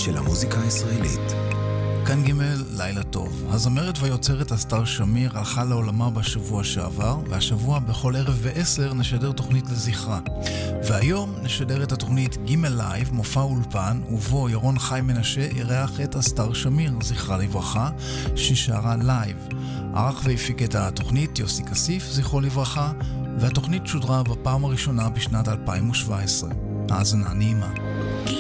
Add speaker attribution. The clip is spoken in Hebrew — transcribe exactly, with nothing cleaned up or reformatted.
Speaker 1: של המוזיקה הישראלית.
Speaker 2: כאן ג' לילה טוב. הזמרת והיוצרת אסתר שמיר הלכה לעולמה בשבוע שעבר, והשבוע בכל ערב ועשר נשדר תוכנית לזכרה. והיום נשדר את התוכנית ג' לייב, מופע אולפן, ובו ירון חי מנשה אירח את אסתר שמיר, זכרה לברכה, ששרה לייב. ערך והפיק את התוכנית יוסי כסיף, זכרו לברכה, והתוכנית שודרה בפעם הראשונה בשנת אלפיים ושבע עשרה. האזנה נעימה.